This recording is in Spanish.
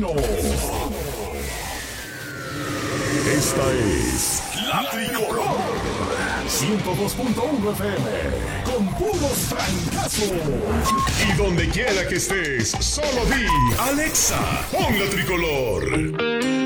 Camerino. Esta es La Tricolor 102.1 FM con puros francazos. Y donde quiera que estés, solo di Alexa, pon La Tricolor.